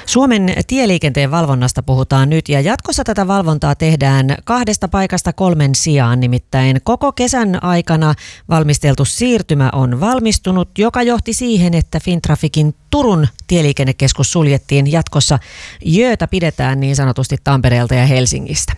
Suomen tieliikenteen valvonnasta puhutaan nyt ja jatkossa tätä valvontaa tehdään 2 paikasta 3 sijaan. Nimittäin koko kesän aikana valmisteltu siirtymä on valmistunut, joka johti siihen, että Fintrafficin Turun tieliikennekeskus suljettiin. Jatkossa jöötä pidetään niin sanotusti Tampereelta ja Helsingistä.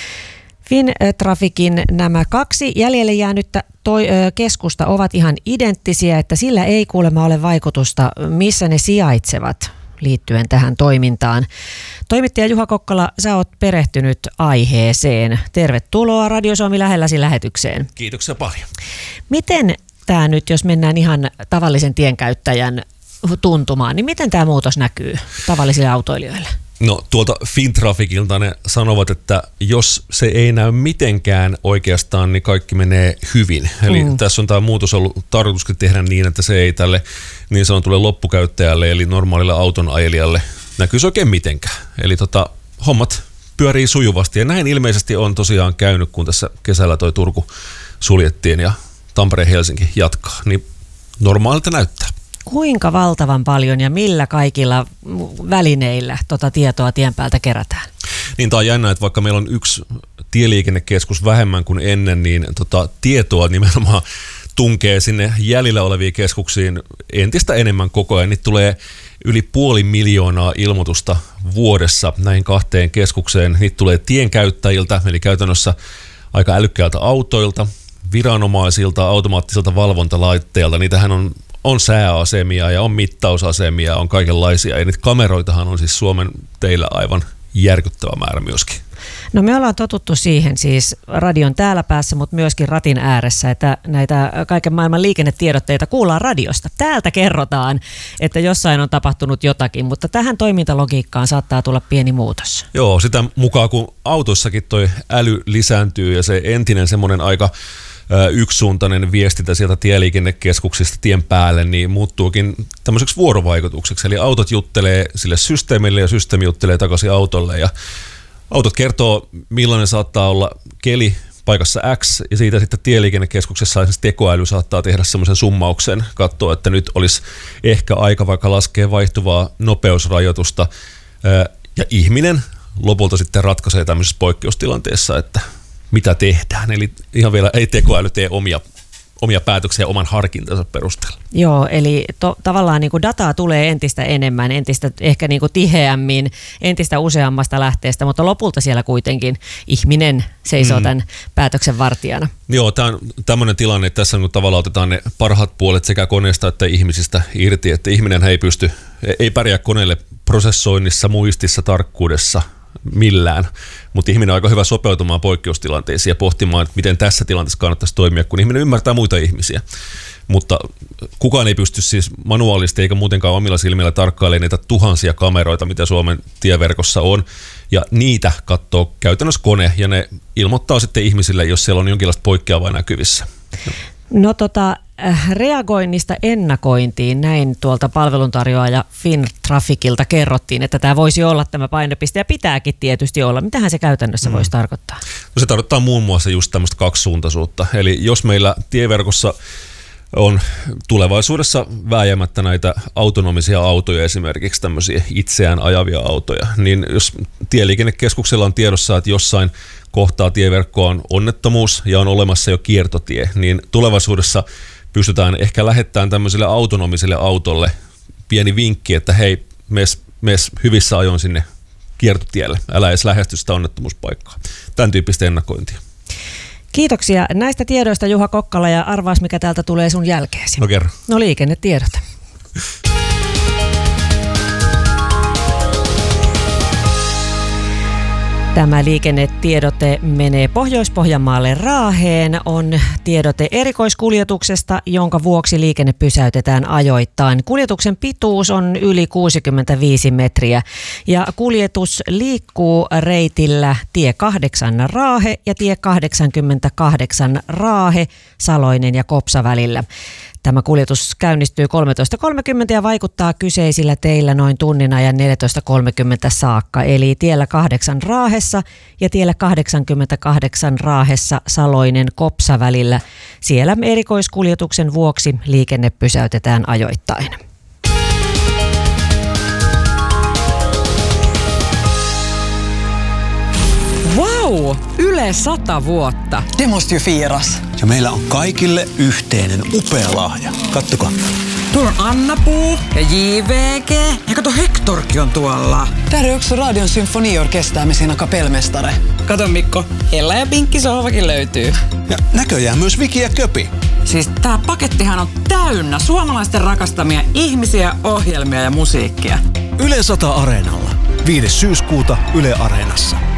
Fintrafficin nämä 2 jäljelle jäänyttä keskusta ovat ihan identtisiä, että sillä ei kuulemma ole vaikutusta, missä ne sijaitsevat liittyen tähän toimintaan. Toimittaja Juha Kokkala, sä oot perehtynyt aiheeseen. Tervetuloa Radio Suomi lähelläsi lähetykseen. Kiitoksia paljon. Miten tämä nyt, jos mennään ihan tavallisen tienkäyttäjän tuntumaan, niin miten tämä muutos näkyy tavallisille autoilijoille? No tuolta Fintrafficilta ne sanovat, että jos se ei näy mitenkään oikeastaan, niin kaikki menee hyvin. Eli tässä on tämä muutos ollut tarkoituskin tehdä niin, että se ei tälle niin sanotulle loppukäyttäjälle eli normaalille auton ajelijalle näkyisi oikein mitenkään. Eli hommat pyörii sujuvasti ja näin ilmeisesti on tosiaan käynyt, kun tässä kesällä toi Turku suljettiin ja Tampere-Helsinki jatkaa, niin normaalilta näyttää. Kuinka valtavan paljon ja millä kaikilla välineillä tietoa tien päältä kerätään? Niin, tämä on jännä, että vaikka meillä on yksi tieliikennekeskus vähemmän kuin ennen, niin tietoa nimenomaan tunkee sinne jäljellä oleviin keskuksiin entistä enemmän koko ajan. Niitä tulee yli 500 000 ilmoitusta vuodessa näihin 2 keskukseen. Niitä tulee tienkäyttäjiltä, eli käytännössä aika älykkäiltä autoilta, viranomaisilta, automaattisilta valvontalaitteilta. Niitähän on sääasemia ja on mittausasemia, on kaikenlaisia. Ja niitä kameroitahan on siis Suomen teillä aivan järkyttävä määrä myöskin. No me ollaan totuttu siihen siis radion täällä päässä, mutta myöskin ratin ääressä, että näitä kaiken maailman liikennetiedotteita kuullaan radiosta. Täältä kerrotaan, että jossain on tapahtunut jotakin, mutta tähän toimintalogiikkaan saattaa tulla pieni muutos. Joo, sitä mukaan kun autoissakin toi äly lisääntyy ja se entinen semmoinen aika yksisuuntainen viestintä sieltä tieliikennekeskuksista tien päälle, niin muuttuukin tämmöiseksi vuorovaikutukseksi. Eli autot juttelee sille systeemille ja systeemi juttelee takaisin autolle. Ja autot kertoo, millainen saattaa olla keli paikassa X, ja siitä sitten tieliikennekeskuksessa esimerkiksi tekoäly saattaa tehdä semmoisen summauksen, katsoa, että nyt olisi ehkä aika vaikka laskea vaihtuvaa nopeusrajoitusta, ja ihminen lopulta sitten ratkaisee tämmöisessä poikkeustilanteessa, että mitä tehdään. Eli ihan vielä ei tekoäly tee omia päätöksiä oman harkintansa perusteella. Joo, eli tavallaan niin kuin dataa tulee entistä enemmän, entistä ehkä niin kuin tiheämmin, entistä useammasta lähteestä, mutta lopulta siellä kuitenkin ihminen seisoo tämän päätöksen vartijana. Joo, tämä on tämmöinen tilanne, että tässä tavallaan otetaan ne parhaat puolet sekä koneesta että ihmisistä irti, että ihminen ei pärjää koneelle prosessoinnissa, muistissa, tarkkuudessa, millään, mutta ihminen on aika hyvä sopeutumaan poikkeustilanteisiin ja pohtimaan, että miten tässä tilanteessa kannattaisi toimia, kun ihminen ymmärtää muita ihmisiä. Mutta kukaan ei pysty siis manuaalisesti eikä muutenkaan omilla silmillä tarkkailemaan niitä tuhansia kameroita, mitä Suomen tieverkossa on, ja niitä katsoo käytännössä kone, ja ne ilmoittaa sitten ihmisille, jos siellä on jonkinlaista poikkeavaa näkyvissä. No reagoinnista ennakointiin, näin tuolta palveluntarjoaja Fintrafficilta kerrottiin, että tämä voisi olla tämä painopiste ja pitääkin tietysti olla. Mitähän se käytännössä voisi tarkoittaa? No se tarkoittaa muun muassa just tämmöistä kaksisuuntaisuutta. Eli jos meillä tieverkossa on tulevaisuudessa vääjäämättä näitä autonomisia autoja, esimerkiksi tämmöisiä itseään ajavia autoja, niin jos tieliikennekeskuksella on tiedossa, että jossain kohtaa tieverkkoa on onnettomuus ja on olemassa jo kiertotie, niin tulevaisuudessa pystytään ehkä lähettämään tämmöiselle autonomiselle autolle pieni vinkki, että hei, mees hyvissä ajoin sinne kiertotielle, älä edes lähesty sitä onnettomuuspaikkaa. Tämän tyyppistä ennakointia. Kiitoksia näistä tiedoista, Juha Kokkala, ja arvaas, mikä täältä tulee sun jälkeesi. No kerro. No liikennetiedot. Tämä liikennetiedote menee Pohjois-Pohjanmaalle Raaheen. On tiedote erikoiskuljetuksesta, jonka vuoksi liikenne pysäytetään ajoittain. Kuljetuksen pituus on yli 65 metriä ja kuljetus liikkuu reitillä tie 8 Raahe ja tie 88 Raahe, Saloinen ja Kopsa välillä. Tämä kuljetus käynnistyy 13.30 ja vaikuttaa kyseisillä teillä noin tunnin ajan 14.30 saakka. Eli tiellä 8 Raahessa ja tiellä 88 Raahessa Saloinen Kopsa välillä. Siellä erikoiskuljetuksen vuoksi liikenne pysäytetään ajoittain. Yle 100 vuotta. Det måste ju firas. Ja meillä on kaikille yhteinen upea lahja. Kattokaa. Tuolla on Anna-Puu ja JVG. Ja kato, Hektorkin on tuolla. Där är också Radion symfoniorkester med sina kapellmästare. Kato Mikko, Ella ja Pinkki sohvakin löytyy. Ja näköjään myös Viki ja Köpi. Siis tää pakettihan on täynnä suomalaisten rakastamia ihmisiä, ohjelmia ja musiikkia. Yle 100 Areenalla. 5. syyskuuta Yle Areenassa.